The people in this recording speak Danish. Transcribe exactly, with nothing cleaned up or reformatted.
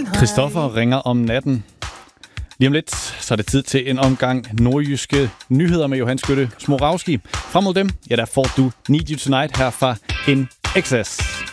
Christoffer ringer om natten. Lige om lidt, så er det tid til en omgang nordjyske nyheder med Johan Skytte Smorawski. Frem mod dem, ja, der får du Need You Tonight her fra N X S.